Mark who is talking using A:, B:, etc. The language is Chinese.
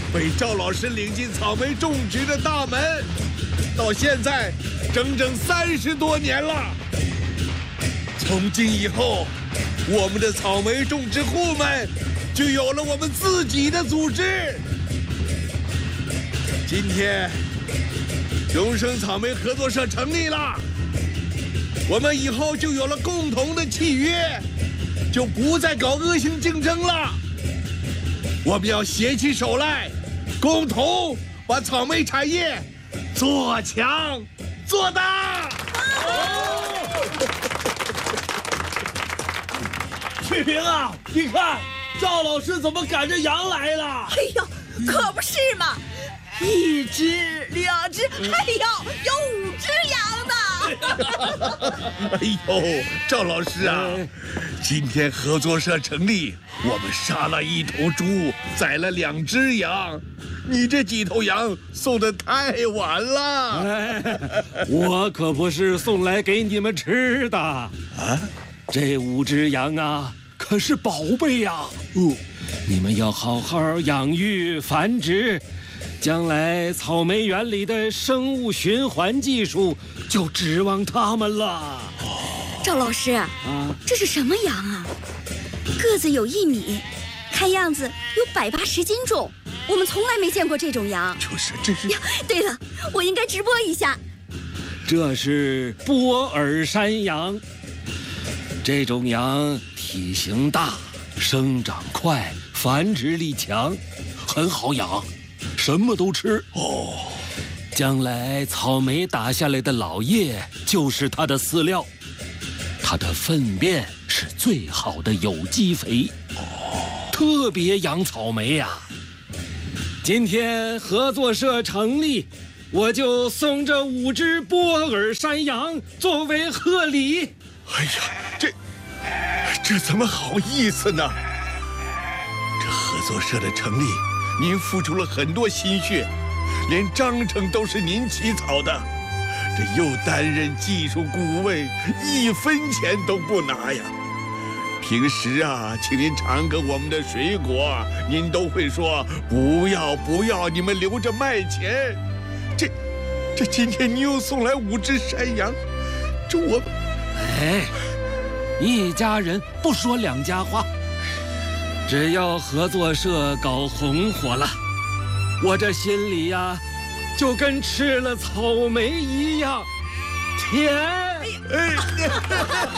A: 被赵老师领进草莓种植的大门，到现在整整30多年了。从今以后，我们的草莓种植户们就有了我们自己的组织。今天，荣升草莓合作社成立了，我们以后就有了共同的契约，就不再搞恶性竞争了。我们要携起手来，共同把草莓产业做强做大。
B: 翠萍啊，你看赵老师怎么赶着羊来了？
C: 哎呦，可不是嘛！1只、2只，哎呦，有5只羊呢！
A: 哎呦，赵老师啊，今天合作社成立，我们杀了1头猪，宰了2只羊。你这几头羊送得太晚了。
B: 我可不是送来给你们吃的啊！这5只羊啊，可是宝贝呀！你们要好好养育繁殖，将来草莓园里的生物循环技术就指望他们了。
C: 赵老师，这是什么羊啊？个子有1米，看样子有180斤重。我们从来没见过这种羊。
A: 这是。
C: 对了，我应该直播一下。
B: 这是波尔山羊。这种羊体型大，生长快，繁殖力强，很好养，什么都吃。将来草莓打下来的老叶就是它的饲料，它的粪便是最好的有机肥。特别养草莓呀。今天合作社成立，我就送这5只波尔山羊作为贺礼。
A: 哎呀，这怎么好意思呢？这合作社的成立，您付出了很多心血，连章程都是您起草的，这又担任技术顾问，1分钱都不拿呀。平时啊，请您尝个我们的水果，您都会说不要，你们留着卖钱。这今天你又送来5只山羊，这我……
B: 一家人不说两家话。只要合作社搞红火了，我这心里呀，就跟吃了草莓一样甜。